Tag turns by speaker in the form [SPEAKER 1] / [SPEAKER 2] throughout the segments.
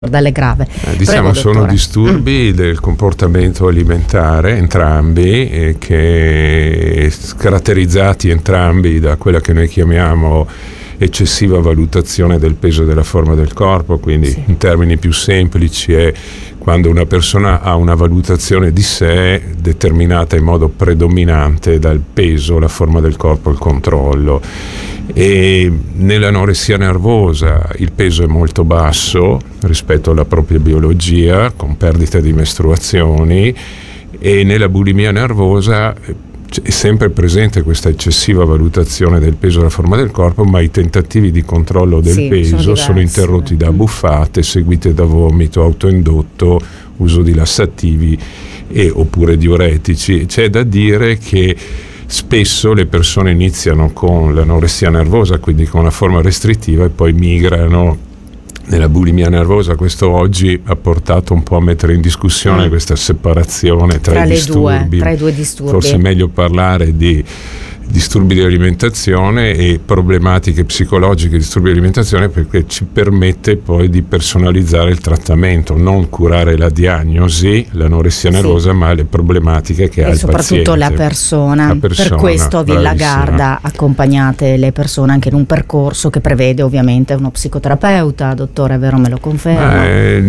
[SPEAKER 1] dalle grave.
[SPEAKER 2] Diciamo
[SPEAKER 1] Prego,
[SPEAKER 2] sono
[SPEAKER 1] dottore.
[SPEAKER 2] disturbi del comportamento alimentare, entrambi, che caratterizzati entrambi da quella che noi chiamiamo eccessiva valutazione del peso e della forma del corpo, quindi in termini più semplici è quando una persona ha una valutazione di sé determinata in modo predominante dal peso, la forma del corpo, il controllo. E nell'anoressia nervosa il peso è molto basso rispetto alla propria biologia, con perdita di mestruazioni, e nella bulimia nervosa è sempre presente questa eccessiva valutazione del peso e della forma del corpo, ma i tentativi di controllo del peso sono interrotti da abbuffate seguite da vomito autoindotto, uso di lassativi oppure diuretici. C'è da dire che spesso le persone iniziano con l'anoressia nervosa, quindi con la forma restrittiva, e poi migrano nella bulimia nervosa. Questo oggi ha portato un po' a mettere in discussione questa separazione tra i disturbi.
[SPEAKER 1] Tra i due disturbi.
[SPEAKER 2] Forse è meglio parlare di disturbi di alimentazione e problematiche psicologiche di disturbi di alimentazione, perché ci permette poi di personalizzare il trattamento, non curare la diagnosi, l'anoressia nervosa, ma le problematiche che ha il paziente.
[SPEAKER 1] E soprattutto la persona. Per questo a Villa Garda accompagnate le persone anche in un percorso che prevede ovviamente uno psicoterapeuta, dottore, vero, me lo conferma?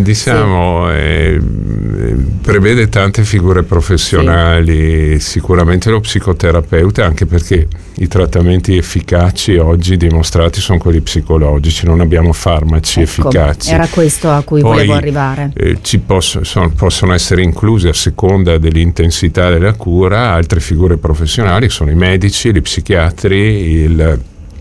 [SPEAKER 2] Prevede tante figure professionali, sicuramente lo psicoterapeuta, anche perché i trattamenti efficaci oggi dimostrati sono quelli psicologici, non abbiamo farmaci efficaci.
[SPEAKER 1] Era questo a cui volevo arrivare.
[SPEAKER 2] Possono essere incluse, a seconda dell'intensità della cura, altre figure professionali, sono i medici, gli psichiatri,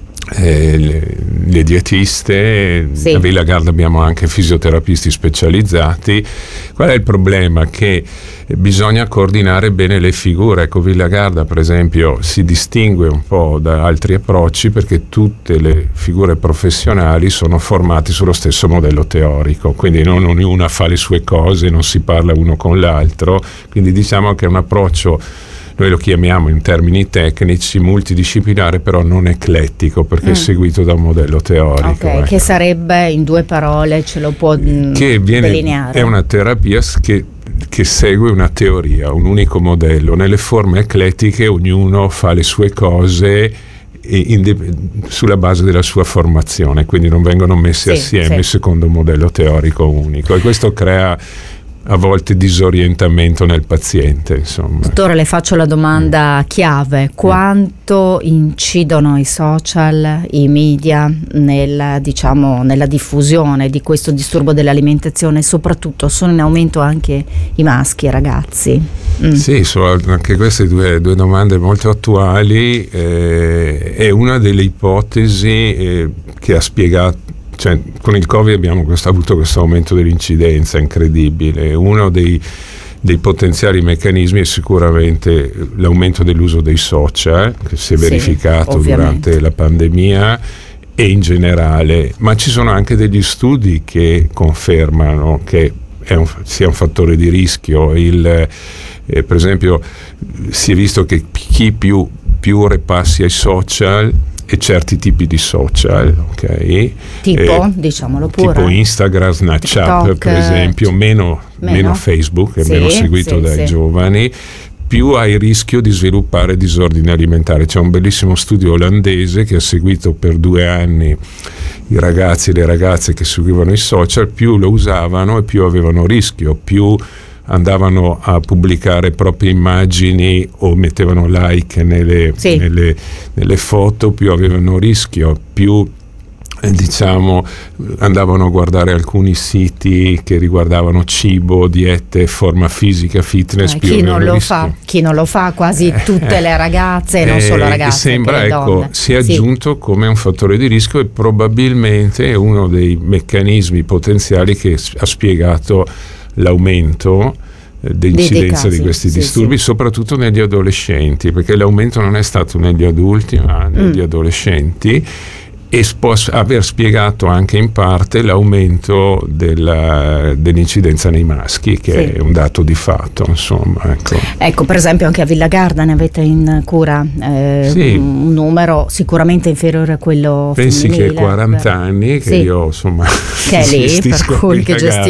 [SPEAKER 2] le dietiste. A Villa Garda abbiamo anche fisioterapisti specializzati. Qual è il problema? Che bisogna coordinare bene le figure. Ecco, Villa Garda per esempio si distingue un po' da altri approcci perché tutte le figure professionali sono formate sullo stesso modello teorico, quindi non ognuna fa le sue cose, non si parla uno con l'altro, quindi diciamo che è un approccio, noi lo chiamiamo in termini tecnici multidisciplinare, però non eclettico, perché è seguito da un modello teorico.
[SPEAKER 1] Ecco. Che sarebbe, in due parole, ce lo può delineare? È
[SPEAKER 2] una terapia che segue una teoria, un unico modello. Nelle forme eclettiche ognuno fa le sue cose sulla base della sua formazione, quindi non vengono messe assieme secondo un modello teorico unico, e questo crea a volte disorientamento nel paziente, insomma.
[SPEAKER 1] Dottore, le faccio la domanda chiave: quanto incidono i social, i media nella diffusione di questo disturbo dell'alimentazione? Soprattutto sono in aumento anche i maschi e ragazzi?
[SPEAKER 2] Sì, sono anche queste due domande molto attuali. È una delle ipotesi che ha spiegato. Cioè, con il Covid abbiamo avuto questo aumento dell'incidenza incredibile. Uno dei potenziali meccanismi è sicuramente l'aumento dell'uso dei social, che si è verificato durante la pandemia e in generale, ma ci sono anche degli studi che confermano che sia un fattore di rischio. Per esempio si è visto che chi più ore passi ai social e certi tipi di social,
[SPEAKER 1] diciamolo pure,
[SPEAKER 2] tipo Instagram, Snapchat, TikTok, per esempio, meno Facebook, è meno seguito dai giovani, più hai il rischio di sviluppare disordini alimentari. C'è un bellissimo studio olandese che ha seguito per 2 anni i ragazzi e le ragazze che seguivano i social, più lo usavano e più avevano rischio, più andavano a pubblicare proprie immagini o mettevano like nelle foto, più avevano rischio, più andavano a guardare alcuni siti che riguardavano cibo, diete, forma fisica, fitness.
[SPEAKER 1] Chi non lo fa, quasi tutte le ragazze, non solo ragazze,
[SPEAKER 2] sembra, si è aggiunto come un fattore di rischio, e probabilmente è uno dei meccanismi potenziali che ha spiegato l'aumento dell'incidenza di questi disturbi, soprattutto negli adolescenti, perché l'aumento non è stato negli adulti ma negli adolescenti, e può aver spiegato anche in parte l'aumento dell'incidenza nei maschi, che è un dato di fatto, insomma.
[SPEAKER 1] Ecco, per esempio anche a Villa Garda ne avete in cura un numero sicuramente inferiore a quello
[SPEAKER 2] pensi
[SPEAKER 1] femminile.
[SPEAKER 2] Che 40 anni che io insomma
[SPEAKER 1] che è lì, per cui che